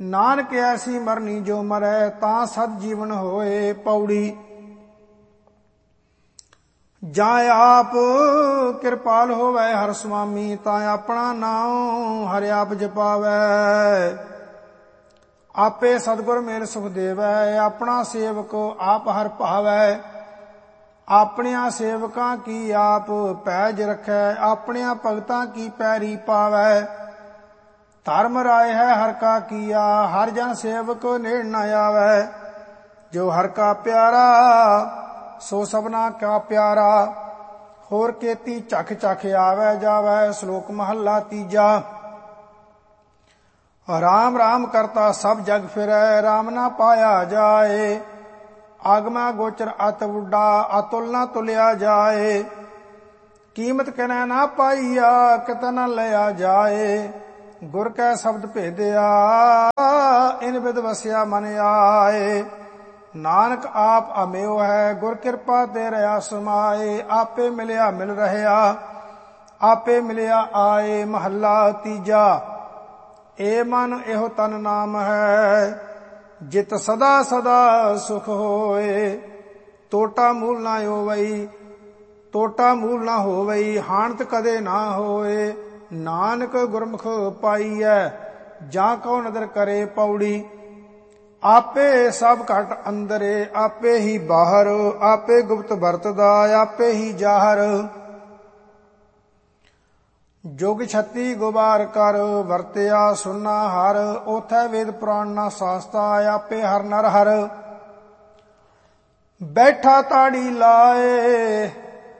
नानक ऐसी मरनी जो मरै तां सद जीवन होए। पौड़ी ਜਾਂ ਆਪ ਕਿਰਪਾਲ ਹੋਵੇ ਹਰ ਸੁਆਮੀ ਤਾਂ ਆਪਣਾ ਨਾਮ ਹਰਿ ਆਪ ਜਪਾਵੈ। ਆਪੇ ਸਤਿਗੁਰ ਮੇਲ ਸੁਖ ਦੇਵੈ ਆਪਣਾ ਸੇਵਕ ਆਪ ਹਰ ਭਾਵੈ। ਆਪਣਿਆਂ ਸੇਵਕਾਂ ਕੀ ਆਪ ਪੈਜ ਰਖੈ ਆਪਣਿਆਂ ਭਗਤਾਂ ਕੀ ਪੈਰੀ ਪਾਵੈ। ਧਰਮ ਰਾਏ ਹੈ ਹਰ ਕਾ ਕੀਆ ਹਰ ਜਨ ਸੇਵਕ ਨੇੜ ਨ ਆਵੈ। ਜੋ ਹਰ ਕਾ ਪਿਆਰਾ ਸੋ ਸਭਨਾ ਕਾ ਪਿਆਰਾ ਹੋਰ ਕੇਤੀ ਝਖ ਝਖ ਆਵੈ ਜਾਵੈ। ਸ਼ਲੋਕ ਮਹੱਲਾ ਤੀਜਾ। ਰਾਮ ਰਾਮ ਕਰਤਾ ਸਭ ਜਗ ਫਿਰੈ ਰਾਮ ਨਾ ਪਾਇਆ ਜਾਏ। ਆਗਮਾ ਗੋਚਰ ਅਤ ਉੱਡਾ ਅਤੁਲ ਨਾ ਤੁਲਿਆ ਜਾਏ। ਕੀਮਤ ਕਨੈ ਨਾ ਪਾਈਆ ਕਿਤ ਨ ਲਿਆ ਜਾਏ। ਗੁਰ ਕੈ ਸ਼ਬਦ ਭੇਦਿਆ ਇਨ ਵਿਦ ਵਸਿਆ ਮਨ ਆਏ। ਨਾਨਕ ਆਪ ਅਮਿਓ ਹੈ ਗੁਰ ਕਿਰਪਾ ਤੇ ਰਹਾ ਸਮਾਏ। ਆਪੇ ਮਿਲਿਆ ਮਿਲ ਰਹਿਆ ਆਪੇ ਮਿਲਿਆ ਆਏ। ਮਹੱਲਾ ਤੀਜਾ। ਏ ਮਨ ਇਹੋ ਤਨ ਨਾਮ ਹੈ ਜਿਤ ਸਦਾ ਸਦਾ ਸੁਖ ਹੋਏ। ਟੋਟਾ ਮੂਲ ਨਾ ਹੋਵਈ ਟੋਟਾ ਮੂਲ ਨਾ ਹੋਵਈ ਹਾਨਤ ਕਦੇ ਨਾ ਹੋਏ। ਨਾਨਕ ਗੁਰਮੁਖ ਪਾਈਐ ਜਾਂ ਕਉ ਨਦਰ ਕਰੇ। ਪੌੜੀ ਆਪੇ ਸਭ ਘਟ ਅੰਦਰੇ ਆਪੇ ਹੀ ਬਾਹਰ ਆਪੇ ਗੁਪਤ ਵਰਤਦਾ ਆਪੇ ਹੀ ਜਾਹਰ। ਜੁਗ ਛੱਤੀ ਗੁਬਾਰ ਕਰ ਵਰਤਿਆ ਸੁਨਾ ਹਰ। ਉਥੈ ਵੇਦ ਪੁਰਾਣ ਨਾ ਸਾਸਤਾ ਆਪੇ ਹਰ ਨਰ ਹਰ। ਬੈਠਾ ਤਾੜੀ ਲਾਏ